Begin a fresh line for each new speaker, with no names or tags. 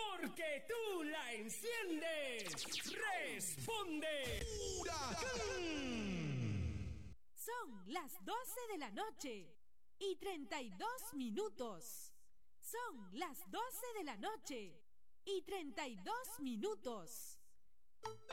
Porque tú la enciendes. Responde. ¡Huracán!
Son las 12 de la noche y 32 minutos. Son las 12 de la noche y 32 minutos.